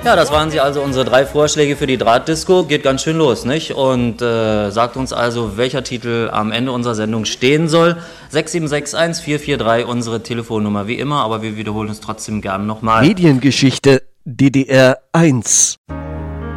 Ja, das waren sie also, unsere 3 Vorschläge für die Drahtdisco. Geht ganz schön los, nicht? Und sagt uns also, welcher Titel am Ende unserer Sendung stehen soll. 6761 443, unsere Telefonnummer wie immer, aber wir wiederholen es trotzdem gern nochmal. Mediengeschichte DDR 1.